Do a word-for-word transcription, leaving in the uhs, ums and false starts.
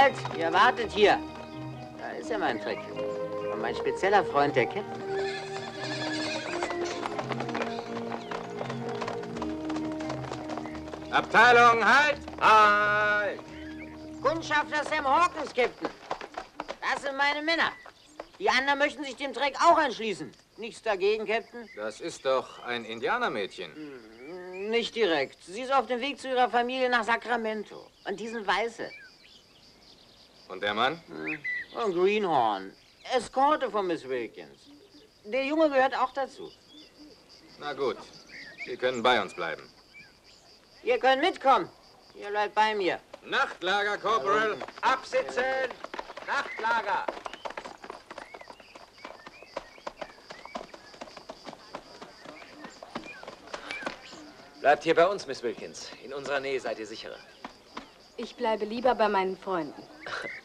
Halt! Ihr wartet hier. Da ist ja mein Trick. Und mein spezieller Freund, der Captain. Abteilung, halt! Halt! Kundschafter Sam Hawkins, Captain. Das sind meine Männer. Die anderen möchten sich dem Trick auch anschließen. Nichts dagegen, Captain? Das ist doch ein Indianermädchen. Hm, nicht direkt. Sie ist auf dem Weg zu ihrer Familie nach Sacramento. Und die sind Weiße. Und der Mann? Hm. Und Greenhorn. Eskorte von Miss Wilkins. Der Junge gehört auch dazu. Na gut. Sie können bei uns bleiben. Ihr könnt mitkommen. Ihr bleibt bei mir. Nachtlager, Corporal. Absitzen! Nachtlager! Bleibt hier bei uns, Miss Wilkins. In unserer Nähe seid ihr sicherer. Ich bleibe lieber bei meinen Freunden.